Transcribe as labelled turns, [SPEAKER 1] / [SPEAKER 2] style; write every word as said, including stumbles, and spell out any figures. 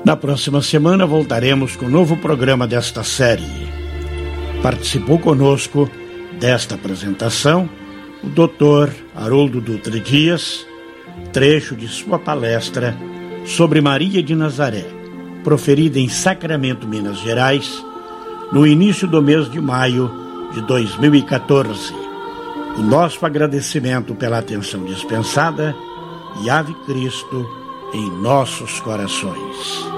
[SPEAKER 1] Na próxima semana voltaremos com o novo programa desta série. Participou conosco desta apresentação o doutor Haroldo Dutra Dias, trecho de sua palestra sobre Maria de Nazaré, proferida em Sacramento, Minas Gerais, no início do mês de maio de dois mil e quatorze. O nosso agradecimento pela atenção dispensada e Ave Cristo em nossos corações.